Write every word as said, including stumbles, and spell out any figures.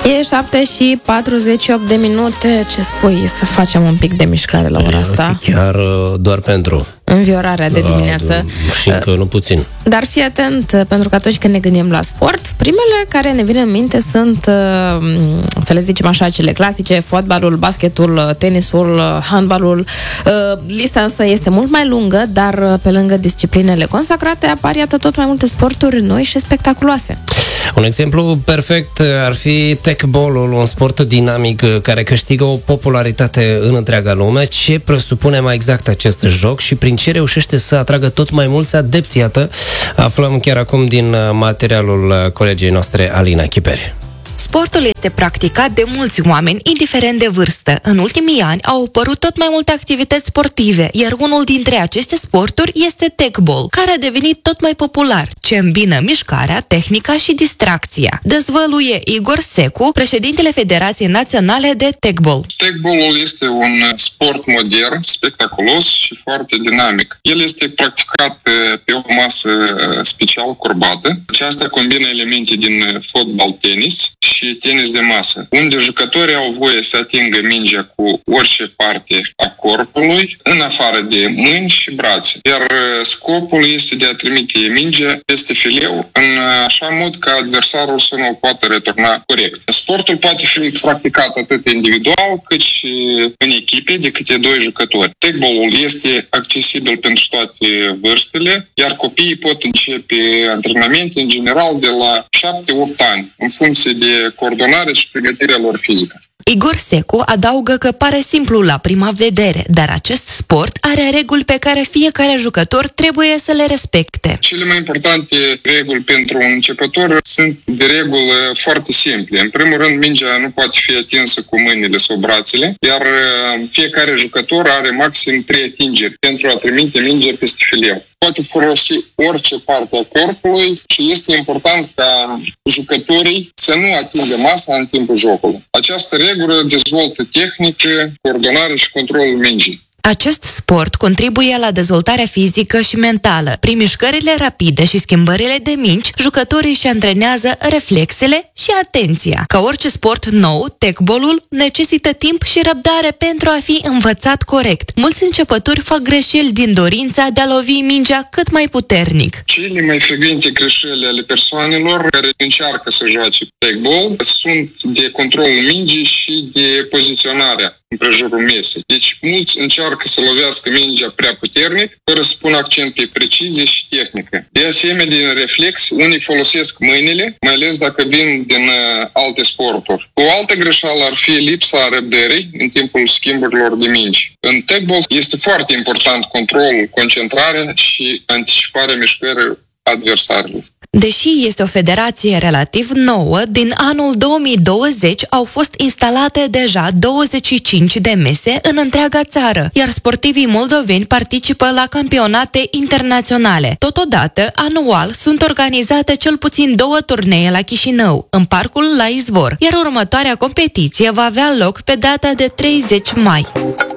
E șapte și patruzeci și opt de minute. Ce spui? Să facem un pic de mișcare la ora asta? Chiar doar pentru înviorarea de dimineață. Și încă nu puțin. Dar fii atent, pentru că atunci când ne gândim la sport, primele care ne vin în minte sunt, să le zicem așa, cele clasice: fotbalul, basketul, tenisul, handbalul. Lista însă este mult mai lungă, dar pe lângă disciplinele consacrate apar, iată, tot mai multe sporturi noi și spectaculoase. Un exemplu perfect ar fi techball-ul, un sport dinamic care câștigă o popularitate în întreaga lume. Ce presupune mai exact acest joc și prin ce reușește să atragă tot mai mulți adepți? Iată, aflăm chiar acum din materialul colegii noastre, Alina Chiperi. Sportul este practicat de mulți oameni, indiferent de vârstă. În ultimii ani au apărut tot mai multe activități sportive, iar unul dintre aceste sporturi este techball, care a devenit tot mai popular, ce îmbină mișcarea, tehnica și distracția. Dezvăluie Igor Secu, președintele Federației Naționale de Techball. Techball-ul este un sport modern, spectaculos și foarte dinamic. El este practicat pe o masă special curbată. Aceasta combină elemente din fotbal-tenis și tenis de masă, unde jucătorii au voie să atingă mingea cu orice parte a corpului, în afară de mâini și brațe. Iar scopul este de a trimite mingea peste fileu în așa mod ca adversarul să nu o poată returna corect. Sportul poate fi practicat atât individual cât și în echipe de câte doi jucători. Techball-ul este accesibil pentru toate vârstele, iar copiii pot începe antrenamente în general de la șapte opt ani, în funcție de coordonare și pregătirea lor fizică. Igor Secu adaugă că pare simplu la prima vedere, dar acest sport are reguli pe care fiecare jucător trebuie să le respecte. Cele mai importante reguli pentru un începător sunt de regulă foarte simple. În primul rând, mingea nu poate fi atinsă cu mâinile sau brațele, iar fiecare jucător are maxim trei atingeri pentru a trimite mingea peste fileu. Poate folosi orice parte a corpului și este important ca jucătorii să nu atingă masa în timpul jocului. Această regulă dezvoltă tehnică, coordonare și controlul mingii. Acest sport contribuie la dezvoltarea fizică și mentală. Prin mișcările rapide și schimbările de mingi, jucătorii își antrenează reflexele și atenția. Ca orice sport nou, techball-ul necesită timp și răbdare pentru a fi învățat corect. Mulți începători fac greșeli din dorința de a lovi mingea cât mai puternic. Cele mai frecvente greșeli ale persoanelor care încearcă să joace techball sunt de controlul mingii și de poziționarea împrejurul mesei. Deci mulți încearcă să lovească mingea prea puternic, fără să pună accent pe precizie și tehnică. De asemenea, din reflex, unii folosesc mâinile, mai ales dacă vin din uh, alte sporturi. O altă greșeală ar fi lipsa răbdării în timpul schimburilor de mingi. În techball este foarte important controlul, concentrarea și anticiparea mișcării adversarului. Deși este o federație relativ nouă, din anul două mii douăzeci au fost instalate deja douăzeci și cinci de mese în întreaga țară, iar sportivii moldoveni participă la campionate internaționale. Totodată, anual sunt organizate cel puțin două turnee la Chișinău, în parcul La Izvor, iar următoarea competiție va avea loc pe data de treizeci mai.